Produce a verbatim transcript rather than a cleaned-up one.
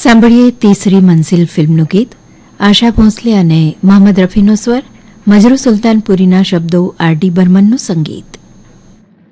સાંભળીએ તીસરી મંઝિલ ફિલ્મનું ગીત. આશા ભોંસલે અને મોહમ્મદ રફીનો સ્વર, મજરૂ સુલતાનપુરીના શબ્દો, આર ડી બર્મનનું સંગીત.